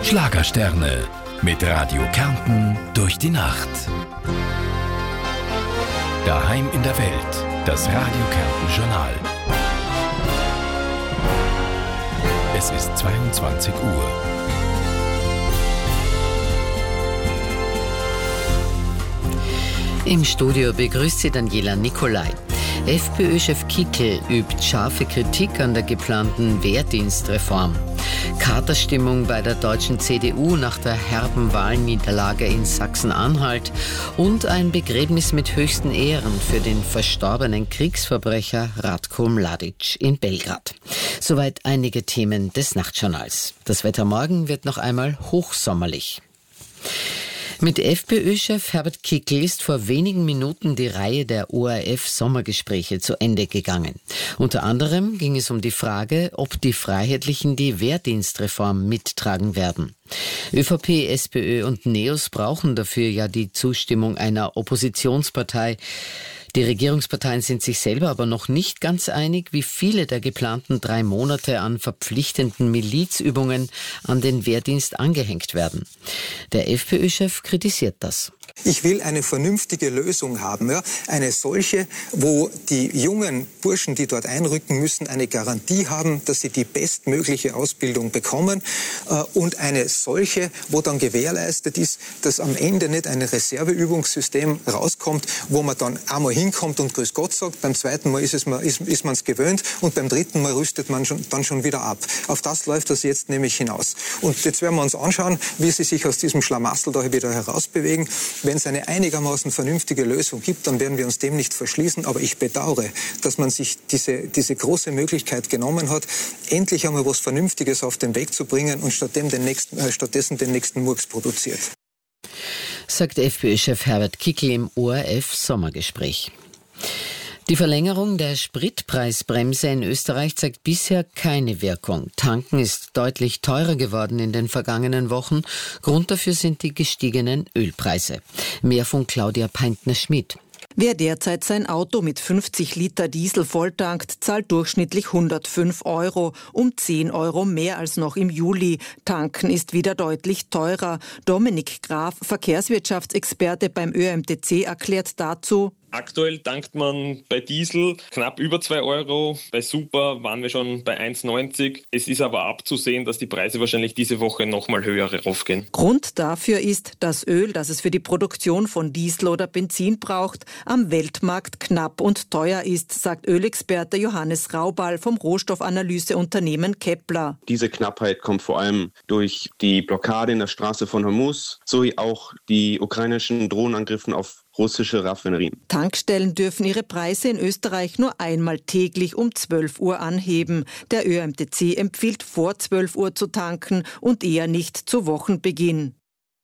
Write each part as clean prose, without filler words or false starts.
Schlagersterne mit Radio Kärnten durch die Nacht. Daheim in der Welt, das Radio Kärnten Journal. Es ist 22 Uhr. Im Studio begrüßt sie Daniela Nicolai. FPÖ-Chef Kickl übt scharfe Kritik an der geplanten Wehrdienstreform. Katerstimmung bei der deutschen CDU nach der herben Wahlniederlage in Sachsen-Anhalt und ein Begräbnis mit höchsten Ehren für den verstorbenen Kriegsverbrecher Ratko Mladic in Belgrad. Soweit einige Themen des Nachtjournals. Das Wetter morgen wird noch einmal hochsommerlich. Mit FPÖ-Chef Herbert Kickl ist vor wenigen Minuten die Reihe der ORF-Sommergespräche zu Ende gegangen. Unter anderem ging es um die Frage, ob die Freiheitlichen die Wehrdienstreform mittragen werden. ÖVP, SPÖ und NEOS brauchen dafür ja die Zustimmung einer Oppositionspartei. Die Regierungsparteien sind sich selber aber noch nicht ganz einig, wie viele der geplanten 3 Monate an verpflichtenden Milizübungen an den Wehrdienst angehängt werden. Der FPÖ-Chef kritisiert das. Ich will eine vernünftige Lösung haben, ja? Eine solche, wo die jungen Burschen, die dort einrücken müssen, eine Garantie haben, dass sie die bestmögliche Ausbildung bekommen und eine solche, wo dann gewährleistet ist, dass am Ende nicht ein Reserveübungssystem rauskommt, wo man dann einmal hinkommt und Grüß Gott sagt, beim zweiten Mal ist man es gewöhnt und beim dritten Mal rüstet man dann schon wieder ab. Auf das läuft das jetzt nämlich hinaus. Und jetzt werden wir uns anschauen, wie sie sich aus diesem Schlamassel da wieder herausbewegen. Wenn es eine einigermaßen vernünftige Lösung gibt, dann werden wir uns dem nicht verschließen. Aber ich bedauere, dass man sich diese große Möglichkeit genommen hat, endlich einmal was Vernünftiges auf den Weg zu bringen und stattdessen den nächsten Murks produziert. Sagt FPÖ-Chef Herbert Kickl im ORF-Sommergespräch. Die Verlängerung der Spritpreisbremse in Österreich zeigt bisher keine Wirkung. Tanken ist deutlich teurer geworden in den vergangenen Wochen. Grund dafür sind die gestiegenen Ölpreise. Mehr von Claudia Peintner-Schmidt. Wer derzeit sein Auto mit 50 Liter Diesel volltankt, zahlt durchschnittlich 105 €, um 10 € mehr als noch im Juli. Tanken ist wieder deutlich teurer. Dominik Graf, Verkehrswirtschaftsexperte beim ÖMTC, erklärt dazu: Aktuell tankt man bei Diesel knapp über 2 €, bei Super waren wir schon bei 1,90. Es ist aber abzusehen, dass die Preise wahrscheinlich diese Woche nochmal höher raufgehen. Grund dafür ist, das Öl, das es für die Produktion von Diesel oder Benzin braucht, am Weltmarkt knapp und teuer ist, sagt Ölexperte Johannes Raubal vom Rohstoffanalyseunternehmen Kepler. Diese Knappheit kommt vor allem durch die Blockade in der Straße von Hormuz, sowie auch die ukrainischen Drohnenangriffen auf russische Raffinerien. Tankstellen dürfen ihre Preise in Österreich nur einmal täglich um 12 Uhr anheben. Der ÖMTC empfiehlt vor 12 Uhr zu tanken und eher nicht zu Wochenbeginn.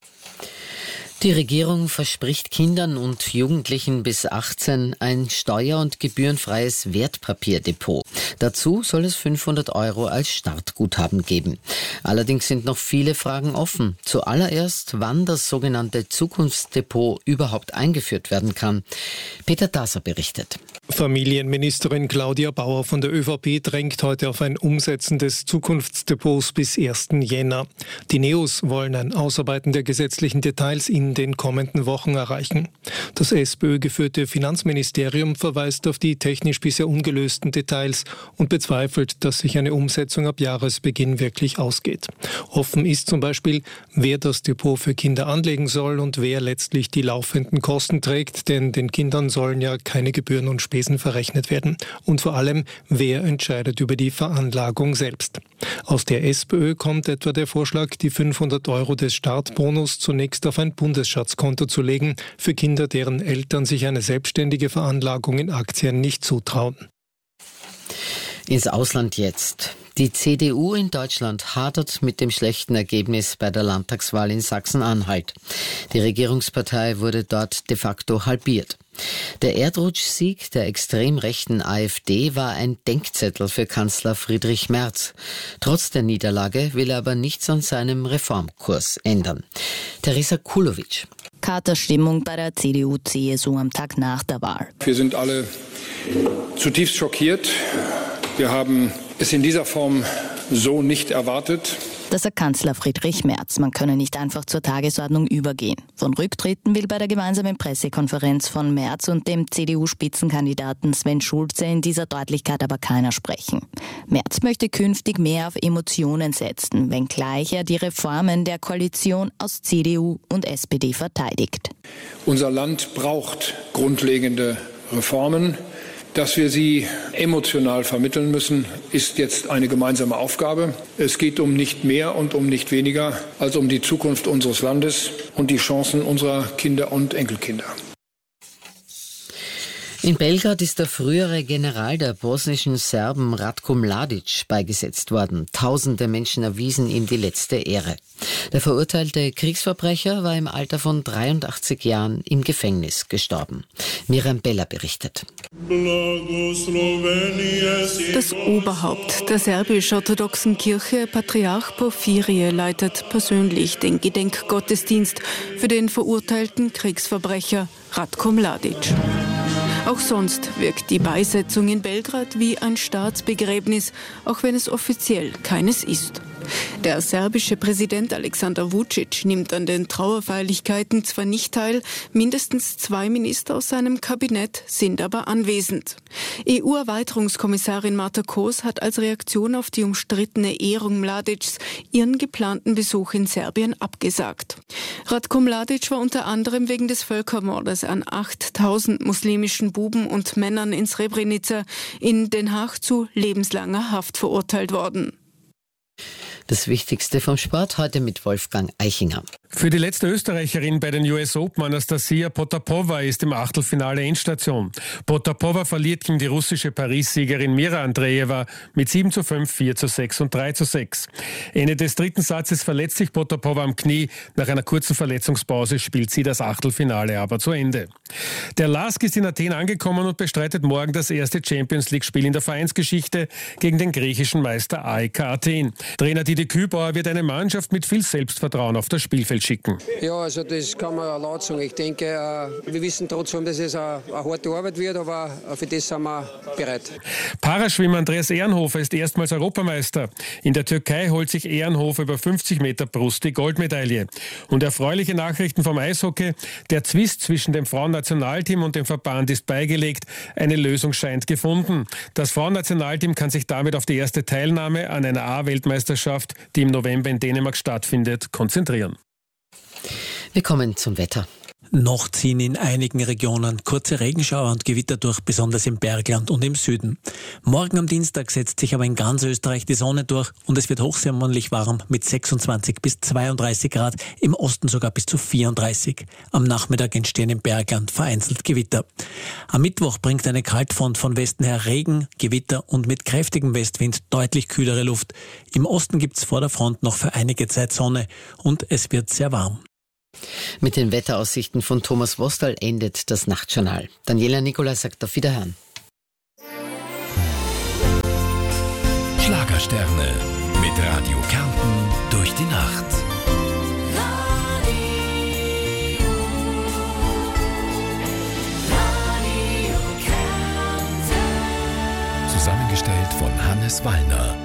Die Regierung verspricht Kindern und Jugendlichen bis 18 ein steuer- und gebührenfreies Wertpapierdepot. Dazu soll es 500 € als Startguthaben geben. Allerdings sind noch viele Fragen offen. Zuallererst, wann das sogenannte Zukunftsdepot überhaupt eingeführt werden kann. Peter Daser berichtet. Familienministerin Claudia Bauer von der ÖVP drängt heute auf ein Umsetzen des Zukunftsdepots bis 1. Jänner. Die NEOS wollen ein Ausarbeiten der gesetzlichen Details in den kommenden Wochen erreichen. Das SPÖ-geführte Finanzministerium verweist auf die technisch bisher ungelösten Details und bezweifelt, dass sich eine Umsetzung ab Jahresbeginn wirklich ausgeht. Offen ist zum Beispiel, wer das Depot für Kinder anlegen soll und wer letztlich die laufenden Kosten trägt, denn den Kindern sollen ja keine Gebühren und Spesen verrechnet werden. Und vor allem, wer entscheidet über die Veranlagung selbst. Aus der SPÖ kommt etwa der Vorschlag, die 500 € des Startbonus zunächst auf ein Bundesschatzkonto zu legen, für Kinder, deren Eltern sich eine selbstständige Veranlagung in Aktien nicht zutrauen. Ins Ausland jetzt. Die CDU in Deutschland hadert mit dem schlechten Ergebnis bei der Landtagswahl in Sachsen-Anhalt. Die Regierungspartei wurde dort de facto halbiert. Der Erdrutschsieg der extrem rechten AfD war ein Denkzettel für Kanzler Friedrich Merz. Trotz der Niederlage will er aber nichts an seinem Reformkurs ändern. Theresa Kulowitsch. Katerstimmung bei der CDU-CSU am Tag nach der Wahl. Wir sind alle zutiefst schockiert. Wir haben es in dieser Form so nicht erwartet. Das sagt Kanzler Friedrich Merz. Man könne nicht einfach zur Tagesordnung übergehen. Von Rücktritten will bei der gemeinsamen Pressekonferenz von Merz und dem CDU-Spitzenkandidaten Sven Schulze in dieser Deutlichkeit aber keiner sprechen. Merz möchte künftig mehr auf Emotionen setzen, wenngleich er die Reformen der Koalition aus CDU und SPD verteidigt. Unser Land braucht grundlegende Reformen. Dass wir sie emotional vermitteln müssen, ist jetzt eine gemeinsame Aufgabe. Es geht um nicht mehr und um nicht weniger als um die Zukunft unseres Landes und die Chancen unserer Kinder und Enkelkinder. In Belgrad ist der frühere General der bosnischen Serben Ratko Mladic beigesetzt worden. Tausende Menschen erwiesen ihm die letzte Ehre. Der verurteilte Kriegsverbrecher war im Alter von 83 Jahren im Gefängnis gestorben. Miriam Bella berichtet. Das Oberhaupt der serbisch-orthodoxen Kirche, Patriarch Porphyrie, leitet persönlich den Gedenkgottesdienst für den verurteilten Kriegsverbrecher Ratko Mladic. Auch sonst wirkt die Beisetzung in Belgrad wie ein Staatsbegräbnis, auch wenn es offiziell keines ist. Der serbische Präsident Aleksandar Vučić nimmt an den Trauerfeierlichkeiten zwar nicht teil, mindestens 2 Minister aus seinem Kabinett sind aber anwesend. EU-Erweiterungskommissarin Marta Kos hat als Reaktion auf die umstrittene Ehrung Mladics ihren geplanten Besuch in Serbien abgesagt. Ratko Mladic war unter anderem wegen des Völkermordes an 8000 muslimischen Buben und Männern in Srebrenica in Den Haag zu lebenslanger Haft verurteilt worden. Das Wichtigste vom Sport heute mit Wolfgang Eichinger. Für die letzte Österreicherin bei den US Open, Anastasia Potapova, ist im Achtelfinale Endstation. Potapova verliert gegen die russische Paris-Siegerin Mira Andreeva mit 7:5, 4:6 und 3:6. Ende des dritten Satzes verletzt sich Potapova am Knie. Nach einer kurzen Verletzungspause spielt sie das Achtelfinale aber zu Ende. Der LASK ist in Athen angekommen und bestreitet morgen das erste Champions-League-Spiel in der Vereinsgeschichte gegen den griechischen Meister AEK Athen. Trainer Didi Kübauer wird eine Mannschaft mit viel Selbstvertrauen auf das Spielfeld schicken. Ja, also das kann man laut sagen. Ich denke, wir wissen trotzdem, dass es eine harte Arbeit wird, aber für das sind wir bereit. Paraschwimmer Andreas Ehrenhofer ist erstmals Europameister. In der Türkei holt sich Ehrenhofer über 50 Meter Brust die Goldmedaille. Und erfreuliche Nachrichten vom Eishockey. Der Zwist zwischen dem Frauennationalteam und dem Verband ist beigelegt. Eine Lösung scheint gefunden. Das Frauennationalteam kann sich damit auf die erste Teilnahme an einer A-Weltmeisterschaft, die im November in Dänemark stattfindet, konzentrieren. Wir kommen zum Wetter. Noch ziehen in einigen Regionen kurze Regenschauer und Gewitter durch, besonders im Bergland und im Süden. Morgen am Dienstag setzt sich aber in ganz Österreich die Sonne durch und es wird hochsommerlich warm mit 26 bis 32 Grad, im Osten sogar bis zu 34. Am Nachmittag entstehen im Bergland vereinzelt Gewitter. Am Mittwoch bringt eine Kaltfront von Westen her Regen, Gewitter und mit kräftigem Westwind deutlich kühlere Luft. Im Osten gibt's vor der Front noch für einige Zeit Sonne und es wird sehr warm. Mit den Wetteraussichten von Thomas Wostal endet das Nachtjournal. Daniela Nicolai sagt auf Wiederhören. Schlagersterne mit Radio Kärnten durch die Nacht. Zusammengestellt von Hannes Wallner.